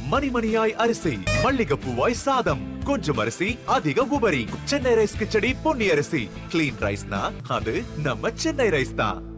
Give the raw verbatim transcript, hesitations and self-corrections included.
மணிமணியாய் அரிசி, மல்லிகைப்பூவாய் சாதம், கொஞ்சம் அரிசி அதிக உபரி. சென்னை ரைஸ் கிச்சடி பொன்னி அரிசி. கிளீன் ரைஸ்னா அது நம்ம சென்னை ரைஸ் தான்.